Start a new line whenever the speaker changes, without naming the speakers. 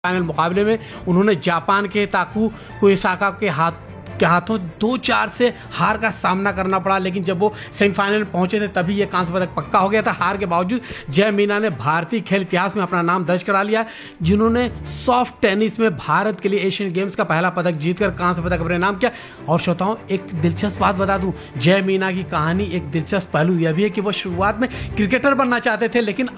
Final मुकाबले में उन्होंने जापान के ताकू कोएसाका के हाथों 2-4 से हार का सामना करना पड़ा। लेकिन जब वो सेमीफाइनल में पहुंचे थे तभी ये कांस्य पदक पक्का हो गया था। हार के बावजूद जय मीना ने भारतीय खेल इतिहास में अपना नाम दर्ज करा लिया, जिन्होंने सॉफ्ट टेनिस में भारत के लिए एशियन गेम्स का पहला पदक जीतकर कांस्य पदक अपने नाम किया। और श्रोताओं, एक दिलचस्प बात बता दूं, जय मीना की कहानी एक दिलचस्प पहलू यह भी है कि वो शुरुआत में क्रिकेटर बनना चाहते थे, लेकिन